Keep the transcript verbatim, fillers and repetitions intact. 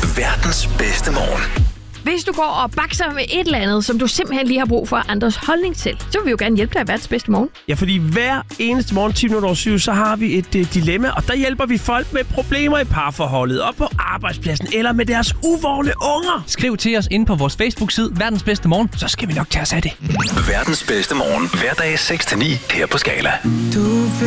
Verdens bedste morgen. Hvis du går og bakser med et eller andet, som du simpelthen lige har brug for andres holdning til, så vil vi jo gerne hjælpe dig i verdens bedste morgen. Ja, fordi hver eneste morgen ti minutter over syv, så har vi et uh, dilemma, og der hjælper vi folk med problemer i parforholdet, og på arbejdspladsen, eller med deres uvågne unger. Skriv til os inde på vores Facebook-side, Verdens Bedste Morgen, så skal vi nok tage os af det. Verdens bedste morgen. Hverdag seks til ni her på Skala. Du